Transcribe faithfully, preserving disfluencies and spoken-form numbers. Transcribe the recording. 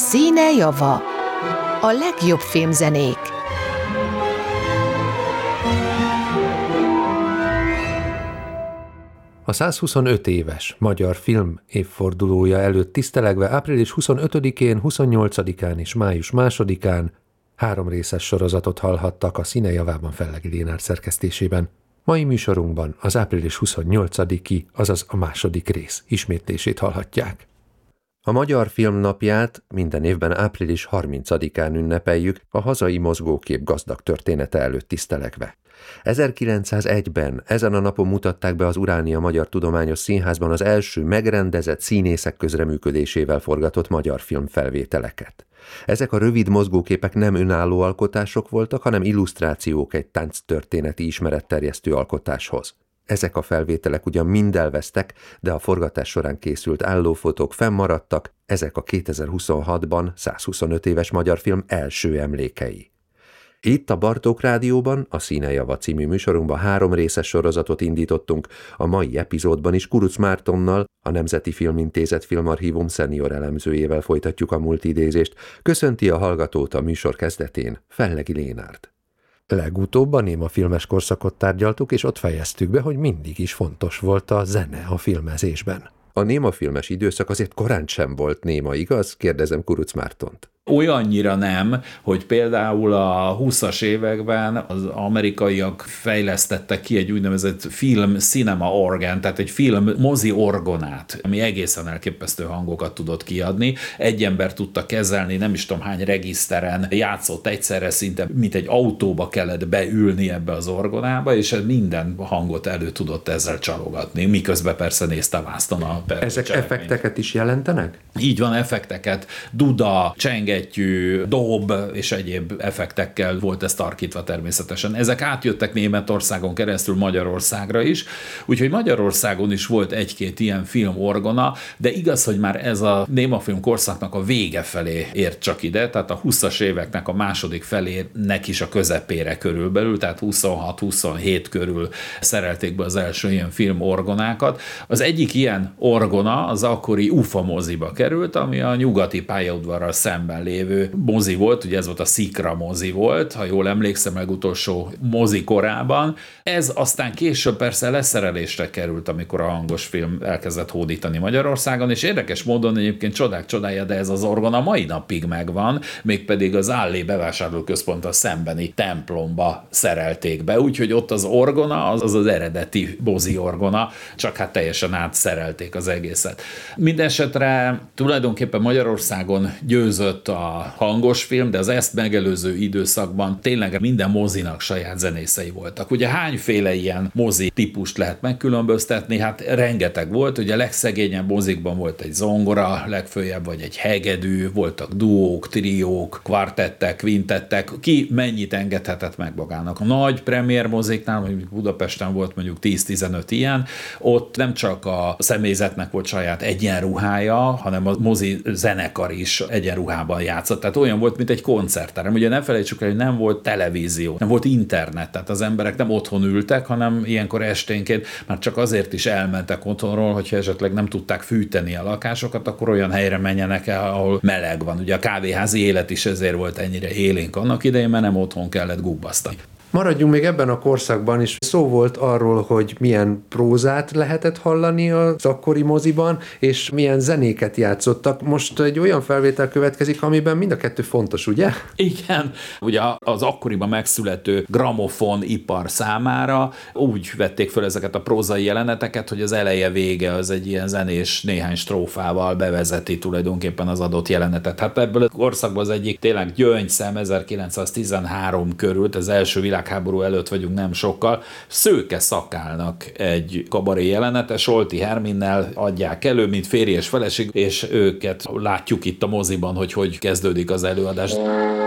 Színe java. A legjobb filmzenék. A százhuszonöt éves magyar film évfordulója előtt tisztelegve április huszonötödikén, huszonnyolcadikán és május másodikán három részes sorozatot hallhattak a Színe javában Fellegi Lénárd szerkesztésében. Mai műsorunkban az április huszonnyolcadiki, azaz a második rész ismétlését hallhatják. A Magyar Filmnapját minden évben április harmincadikán ünnepeljük a hazai mozgókép gazdag története előtt tisztelegve. ezerkilencszázegyben ezen a napon mutatták be az Uránia Magyar Tudományos Színházban az első megrendezett színészek közreműködésével forgatott magyar filmfelvételeket. Ezek a rövid mozgóképek nem önálló alkotások voltak, hanem illusztrációk egy tánctörténeti ismeretterjesztő alkotáshoz. Ezek a felvételek ugyan mind elvesztek, de a forgatás során készült állófotók fennmaradtak, ezek a kétezer-huszonhatban százhuszonöt éves magyar film első emlékei. Itt a Bartók Rádióban, a Színe java című műsorunkban három részes sorozatot indítottunk, a mai epizódban is Kuruc Mártonnal, a Nemzeti Filmintézet Filmarchívum szenior elemzőjével folytatjuk a multidézést. Köszönti a hallgatót a műsor kezdetén Fellegi Lénárd. Legutóbb a néma filmes korszakot tárgyaltuk, és ott fejeztük be, hogy mindig is fontos volt a zene a filmezésben. A néma filmes időszak azért korán sem volt néma, igaz? Kérdezem Kuruc Mártont. Olyannyira nem, hogy például a húszas években az amerikaiak fejlesztettek ki egy úgynevezett film cinema organ, tehát egy film mozi orgonát, ami egészen elképesztő hangokat tudott kiadni. Egy ember tudta kezelni, nem is tudom hány regiszteren, játszott egyszerre, szinte mint egy autóba kellett beülni ebbe az orgonába, és minden hangot elő tudott ezzel csalogatni, miközben persze nézte vászton a Ezek cselekményt. Effekteket is jelentenek? Így van, effekteket, duda, csenge, dob és egyéb effektekkel volt ez tarkítva természetesen. Ezek átjöttek Németországon keresztül Magyarországra is, úgyhogy Magyarországon is volt egy-két ilyen filmorgona, de igaz, hogy már ez a némafilm korszaknak a vége felé ért csak ide, tehát a huszas éveknek a második felének is a közepére körülbelül, tehát huszonhat-huszonhét körül szerelték be az első ilyen filmorgonákat. Az egyik ilyen orgona az akkori UFA moziba került, ami a nyugati pályaudvarral szemben lévő mozi volt, ugye ez volt a Szikra mozi volt, ha jól emlékszem, legutolsó mozi korában. Ez aztán később persze leszerelésre került, amikor a hangos film elkezdett hódítani Magyarországon, és érdekes módon egyébként csodák csodája, de ez az orgona a mai napig megvan, mégpedig az Állé bevásárlóközponttal szembeni templomba szerelték be, úgyhogy ott az orgona, az az, az eredeti mozi orgona, csak hát teljesen átszerelték az egészet. Mindenesetre tulajdonképpen Magyarországon győzött a hangos film, de az ezt megelőző időszakban tényleg minden mozinak saját zenészei voltak. Ugye hányféle ilyen mozi típust lehet megkülönböztetni? Hát rengeteg volt, ugye a legszegényebb mozikban volt egy zongora, legfőjebb vagy egy hegedű, voltak duók, triók, kvartettek, kvintettek, ki mennyit engedhetett meg magának. A nagy premier moziknál, mondjuk Budapesten volt mondjuk tíz-tizenöt ilyen, ott nem csak a személyzetnek volt saját egyenruhája, hanem a mozi zenekar is egyenruhában játszott. Tehát olyan volt, mint egy koncertterem. Ugye ne felejtsük el, hogy nem volt televízió, nem volt internet, tehát az emberek nem otthon ültek, hanem ilyenkor esténként már csak azért is elmentek otthonról, hogyha esetleg nem tudták fűteni a lakásokat, akkor olyan helyre menjenek el, ahol meleg van. Ugye a kávéházi élet is ezért volt ennyire élénk annak idején, mert nem otthon kellett gubbasztani. Maradjunk még ebben a korszakban is. Szó volt arról, hogy milyen prózát lehetett hallani az akkori moziban, és milyen zenéket játszottak. Most egy olyan felvétel következik, amiben mind a kettő fontos, ugye? Igen. Ugye az akkoriban megszülető gramofon ipar számára úgy vették föl ezeket a prózai jeleneteket, hogy az eleje vége az egy ilyen zenés néhány strófával bevezeti tulajdonképpen az adott jelenetet. Hát ebből a korszakban az egyik tényleg gyöngyszem ezerkilencszáztizenhárom körül, az első világ háború előtt vagyunk nem sokkal, Szőke Szakálnak egy kabaré jelenete, Solti Herminnel adják elő, mint férj és feleség, és őket látjuk itt a moziban, hogy hogy kezdődik az előadás.